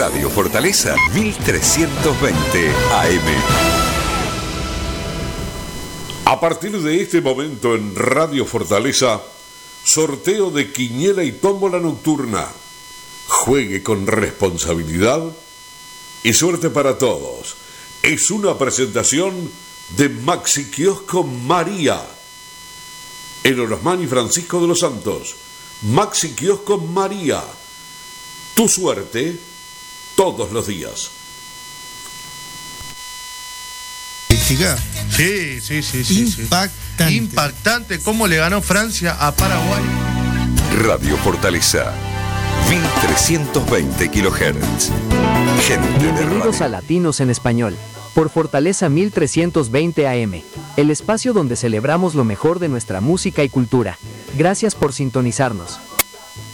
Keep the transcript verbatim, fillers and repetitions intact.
Radio Fortaleza mil trescientos veinte A M. A partir de este momento en Radio Fortaleza, sorteo de quiniela y tómbola nocturna. Juegue con responsabilidad y suerte para todos. Es una presentación de Maxi Kiosco María, en Orosmán y Francisco de los Santos. Maxi Kiosco María, tu suerte todos los días. Sí, sí, sí, sí. Impactante. Sí. Impactante cómo le ganó Francia a Paraguay. Radio Fortaleza, mil trescientos veinte kilohertz. Gente de Bienvenidos radio. a Latinos en Español, por Fortaleza mil trescientos veinte A M, el espacio donde celebramos lo mejor de nuestra música y cultura. Gracias por sintonizarnos.